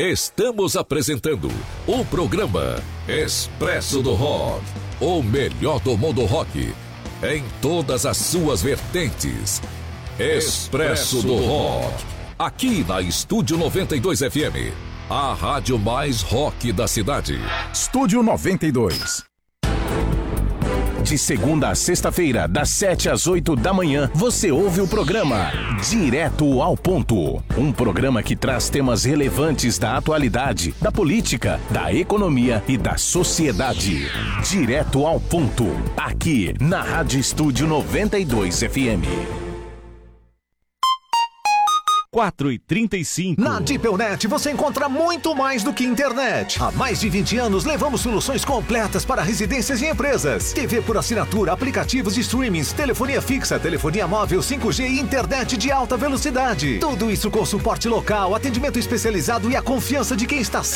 Estamos apresentando o programa Expresso do Rock. O melhor do mundo rock, em todas as suas vertentes. Expresso do Rock. Aqui na Estúdio 92 FM. A rádio mais rock da cidade. Estúdio 92. De segunda a sexta-feira, das 7 às 8 da manhã, você ouve o programa Direto ao Ponto. Um programa que traz temas relevantes da atualidade, da política, da economia e da sociedade. Direto ao Ponto. Aqui na Rádio Estúdio 92 FM. 4h35. Na Dipelnet você encontra muito mais do que internet. Há mais de 20 anos levamos soluções completas para residências e empresas. TV por assinatura, aplicativos de streamings, telefonia fixa, telefonia móvel, 5G e internet de alta velocidade. Tudo isso com suporte local, atendimento especializado e a confiança de quem está